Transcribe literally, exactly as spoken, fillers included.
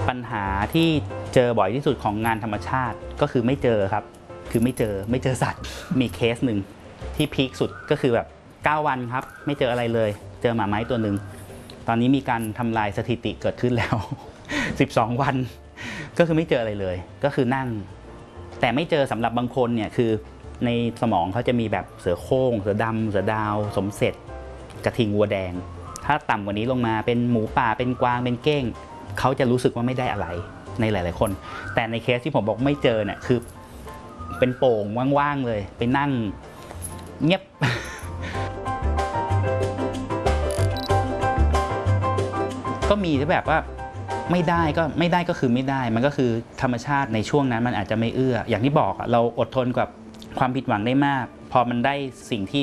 ปัญหาที่เจอบ่อยที่สุดของงานธรรมชาติก็คือไม่เจอครับคือไม่เจอไม่เจอสัตว์มีเคสหนึ่งที่พีคสุดก็คือแบบเก้าวันครับไม่เจออะไรเลยเจอหมาไม้ตัวหนึ่งตอนนี้มีการทำลายสถิติเกิดขึ้นแล้ว สิบสองวันก็คือไม่เจออะไรเลยก็คือนั่งแต่ไม่เจอสำหรับบางคนเนี่ยคือในสมองเขาจะมีแบบเสือโคร่งเสือดำเสือดาวสมเสร็จกระทิงวัวแดงถ้าต่ำกว่านี้ลงมาเป็นหมูป่าเป็นกวางเป็นเก้งเขาจะรู้สึกว่าไม่ได้อะไรในหลายๆคนแต่ในเคสที่ผมบอกไม่เจอเนี่ยคือเป็นโป่งว่างๆเลยไปนั่งเงียบ ก็มีที่แบบว่าไม่ได้ก็ไม่ได้ก็คือไม่ได้มันก็คือธรรมชาติในช่วงนั้นมันอาจจะไม่เอื้ออย่างที่บอกเราอดทนกับความผิดหวังได้มากพอมันได้สิ่งที่